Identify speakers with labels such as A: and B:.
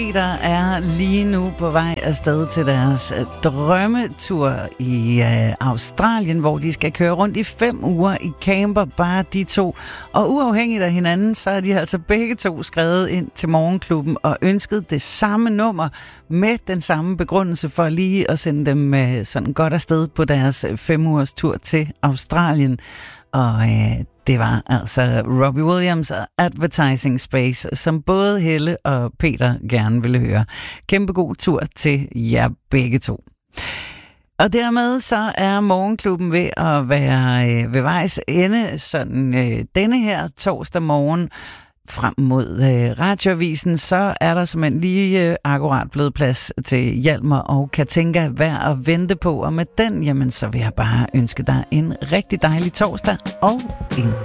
A: Peter er lige nu på vej afsted til deres drømmetur i Australien, hvor de skal køre rundt i 5 uger i camper, bare de to. Og uafhængigt af hinanden, så er de altså begge to skrevet ind til Morgenklubben og ønsket det samme nummer med den samme begrundelse for lige at sende dem sådan godt afsted på deres 5 ugers tur til Australien. Og det var altså Robbie Williams og Advertising Space, som både Helle og Peter gerne ville høre. Kæmpe god tur til jer begge to. Og dermed så er Morgenklubben ved at være ved vejs ende, sådan denne her torsdag morgen frem mod radioavisen, så er der simpelthen lige akkurat blevet plads til Hjalmar og Katinka værd at vente på. Og med den, jamen så vil jeg bare ønske dig en rigtig dejlig torsdag og en